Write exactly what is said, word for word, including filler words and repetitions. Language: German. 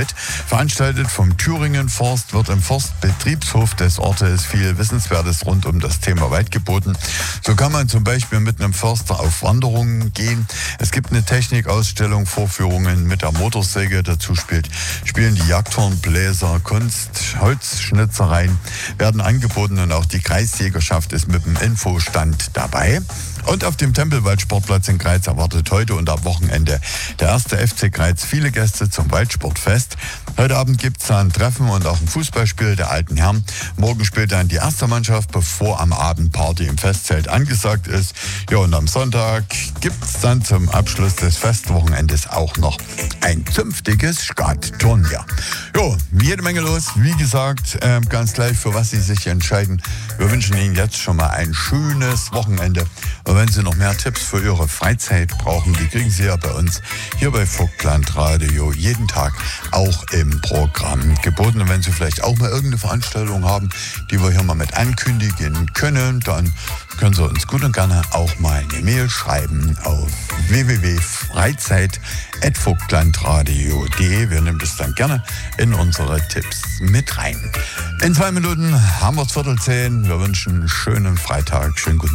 mit. Veranstaltet vom Thüringen Forst wird im Forstbetriebshof des Ortes viel Wissenswertes rund um das Thema Wald geboten. So kann man zum Beispiel mit einem Förster auf Wanderungen gehen. Es gibt eine Technikausstellung, Vorführungen mit der Motorsäge. Dazu spielt, spielen die Jagdhorn, Bläser, Kunst, Holzschnitzereien werden angeboten und auch die Kreisjägerschaft ist mit dem Infostand dabei. Und auf dem Tempelwald-Sportplatz in Greiz erwartet heute und am Wochenende der erste F C Greiz viele Gäste zum Waldsportfest. Heute Abend gibt es da ein Treffen und auch ein Fußballspiel der alten Herren. Morgen spielt dann die erste Mannschaft, bevor am Abend Party im Festzelt angesagt ist. Ja, und am Sonntag gibt es dann zum Abschluss des Festwochenendes auch noch ein zünftiges Skatturnier. Jo, jede Menge los. Wie gesagt, äh, ganz gleich, für was Sie sich entscheiden. Wir wünschen Ihnen jetzt schon mal ein schönes Wochenende. Und wenn Sie noch mehr Tipps für Ihre Freizeit brauchen, die kriegen Sie ja bei uns hier bei Vogtland Radio jeden Tag auch im Programm geboten. Und wenn Sie vielleicht auch mal irgendeine Veranstaltung haben, die wir hier mal mit ankündigen können, dann können Sie uns gut und gerne auch mal eine Mail schreiben auf w w w punkt freizeit at vogtlandradio punkt de. Wir nehmen das dann gerne in unsere Tipps mit rein. In zwei Minuten haben wir es Viertel zehn. Wir wünschen einen schönen Freitag, schönen guten